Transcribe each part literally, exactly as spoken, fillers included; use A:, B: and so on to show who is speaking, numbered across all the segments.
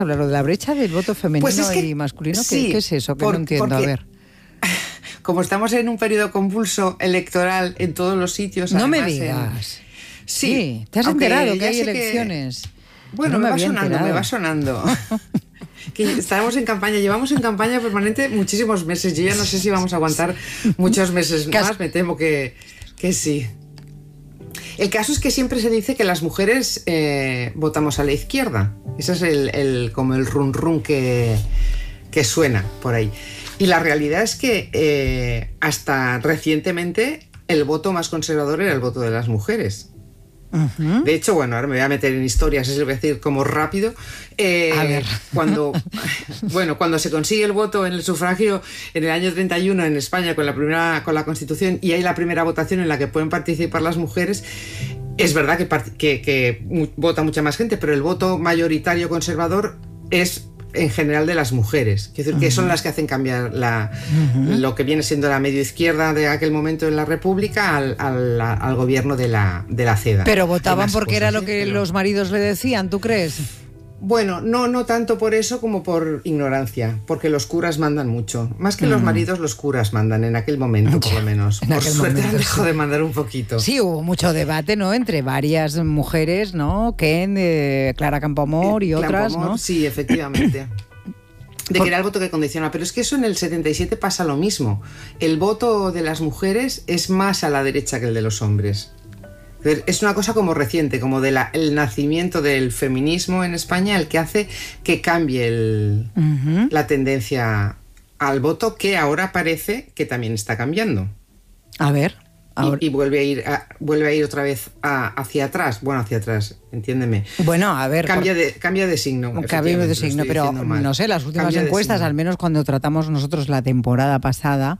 A: Lo de la brecha del voto femenino
B: Pues es que,
A: y masculino,
B: sí,
A: ¿qué, ¿qué es eso? Que
B: por,
A: no entiendo,
B: porque,
A: a ver.
B: Como estamos en un periodo convulso electoral en todos los sitios...
A: No
B: además,
A: me digas.
B: En... Sí,
A: sí. ¿Te has enterado que hay elecciones?
B: Que... Bueno,
A: no
B: me,
A: me
B: va sonando,
A: enterado.
B: me va sonando. Que estábamos en campaña, llevamos en campaña permanente muchísimos meses. Yo ya no sé si vamos a aguantar muchos meses más, me temo que, que sí. El caso es que siempre se dice que las mujeres eh, votamos a la izquierda. Ese es el, el, como el run run que, que suena por ahí. Y la realidad es que eh, hasta recientemente el voto más conservador era el voto de las mujeres. Uh-huh. De hecho, bueno, ahora me voy a meter en historias, es decir, como rápido. Eh,
A: a ver.
B: Cuando, bueno, cuando se consigue el voto en el sufragio en el año treinta y uno en España con la primera, con la Constitución, y hay la primera votación en la que pueden participar las mujeres, es verdad que, que, que vota mucha más gente, pero el voto mayoritario conservador es en general de las mujeres, quiero decir, que son las que hacen cambiar la, uh-huh. lo que viene siendo la medio izquierda de aquel momento en la República al, al, al gobierno de la, de la CEDA.
A: Pero votaban porque
B: cosas,
A: era lo
B: ¿eh?
A: que
B: Pero...
A: los maridos le decían, ¿tú crees?
B: Bueno, no, no tanto por eso como por ignorancia, porque los curas mandan mucho. Más que mm. los maridos, los curas mandan en aquel momento, por lo menos. Por suerte han dejado de mandar un poquito.
A: Sí, hubo mucho debate, ¿no? Entre varias mujeres, ¿no? Ken, eh, Clara Campoamor y otras,
B: Campoamor,
A: ¿no?
B: Sí, efectivamente. De
A: Por...
B: que era el voto que condiciona. Pero es que eso en el setenta y siete pasa lo mismo. El voto de las mujeres es más a la derecha que el de los hombres. Es una cosa como reciente, como del de nacimiento del feminismo en España, el que hace que cambie el, uh-huh. la tendencia al voto, que ahora parece que también está cambiando.
A: A ver. Ahora...
B: Y, y vuelve a ir a, vuelve a ir otra vez a, hacia atrás. Bueno, hacia atrás, entiéndeme.
A: Bueno, a ver.
B: Cambia,
A: por...
B: de, cambia de signo.
A: Cambia de signo, pero no sé, las últimas cambia encuestas, al menos cuando tratamos nosotros la temporada pasada,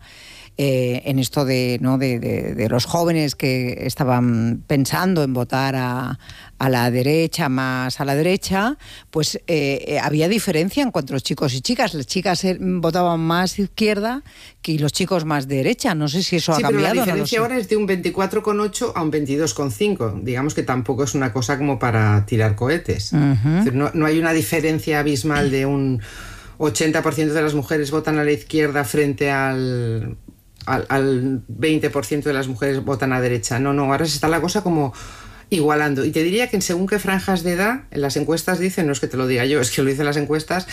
A: Eh, en esto de, ¿no? de, de, de los jóvenes que estaban pensando en votar a, a la derecha, más a la derecha, pues eh, había diferencia en cuanto a los chicos y chicas. Las chicas votaban más izquierda que los chicos más derecha. No sé si eso
B: sí,
A: ha cambiado.
B: Pero la diferencia
A: no
B: ahora es de un veinticuatro coma ocho a un veintidós coma cinco. Digamos que tampoco es una cosa como para tirar cohetes. Uh-huh. Es decir, no, no hay una diferencia abismal de un ochenta por ciento de las mujeres votan a la izquierda frente al... Al, al veinte por ciento de las mujeres votan a derecha. No, no, ahora se está la cosa como igualando. Y te diría que en según qué franjas de edad, en las encuestas dicen, no es que te lo diga yo, es que lo dicen las encuestas,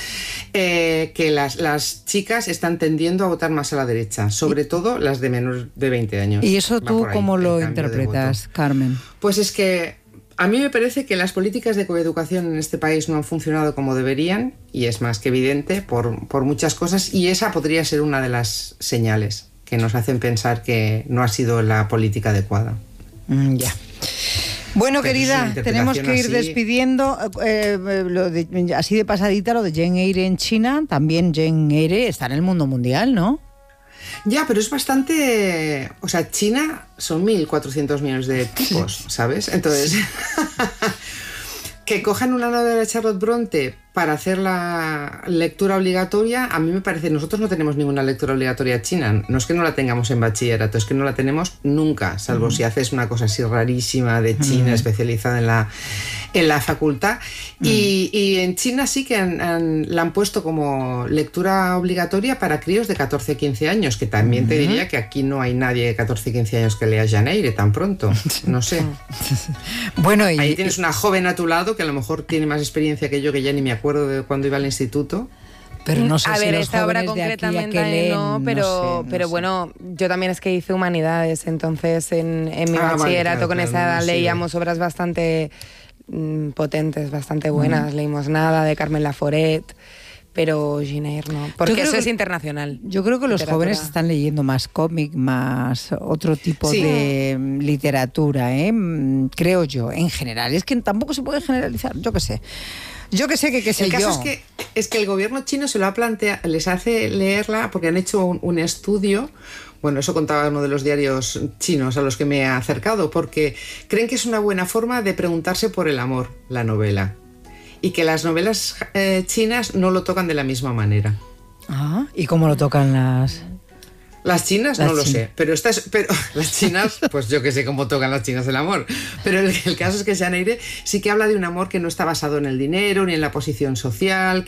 B: eh, que las, las chicas están tendiendo a votar más a la derecha, sobre todo las de menos de veinte años.
A: ¿Y eso tú cómo lo interpretas, Carmen?
B: Pues es que a mí me parece que las políticas de coeducación en este país no han funcionado como deberían, y es más que evidente por, por muchas cosas, y esa podría ser una de las señales que nos hacen pensar que no ha sido la política adecuada.
A: Mm, ya. Bueno, pero querida, tenemos que ir así... despidiendo. Eh, lo de, así de pasadita, lo de Zheng He en China, también Zheng He está en el mundo mundial, ¿no?
B: Ya, pero es bastante... O sea, China son mil cuatrocientos millones de tipos, ¿sabes? Entonces... que cojan una novela de Charlotte Bronte para hacer la lectura obligatoria, a mí me parece, nosotros no tenemos ninguna lectura obligatoria china, no es que no la tengamos en bachillerato, es que no la tenemos nunca, salvo uh-huh. si haces una cosa así rarísima de China, uh-huh. especializada en la, en la facultad, uh-huh. y, y en China sí que han, han, la han puesto como lectura obligatoria para críos de catorce a quince años, que también uh-huh. te diría que aquí no hay nadie de catorce a quince años que lea Jane Eyre tan pronto, no sé.
A: Bueno, y,
B: ahí tienes una joven a tu lado que a lo mejor tiene más experiencia que yo, que ya ni me acuerdo de cuando iba al instituto.
A: Pero no sé
C: a
A: si
C: ver,
A: los
C: esta obra concretamente
A: leen,
C: no, pero,
A: no sé, no
C: pero
A: sé.
C: Bueno, yo también es que hice humanidades, entonces en, en mi
B: ah,
C: bachillerato
B: vale, claro,
C: con
B: claro,
C: esa edad
B: no,
C: leíamos
B: sí.
C: obras bastante mm, potentes, bastante buenas. Mm. Leímos Nada, de Carmen Laforet, pero Jane Eyre no, porque eso que, es internacional.
A: Yo creo que los literatura. Jóvenes están leyendo más cómic, más otro tipo sí. de literatura, ¿eh? Creo yo, en general. Es que tampoco se puede generalizar, yo qué sé. Yo que sé que qué sé
B: el caso
A: yo.
B: Es que, es que el gobierno chino se lo ha planteado, les hace leerla porque han hecho un, un estudio, bueno, eso contaba uno de los diarios chinos a los que me he acercado, porque creen que es una buena forma de preguntarse por el amor, la novela, y que las novelas eh, chinas no lo tocan de la misma manera.
A: Ah, ¿y cómo lo tocan las...?
B: Las chinas
A: Las
B: no lo
A: chinas.
B: sé, pero estas, pero las chinas, pues yo que sé cómo tocan las chinas el amor. Pero el, el caso es que Xaneire sí que habla de un amor que no está basado en el dinero ni en la posición social,